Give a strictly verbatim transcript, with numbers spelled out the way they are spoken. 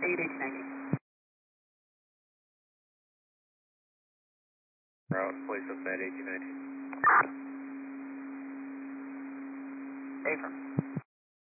eight eight ninety. Route, place up at eighteen ninety. Affirm.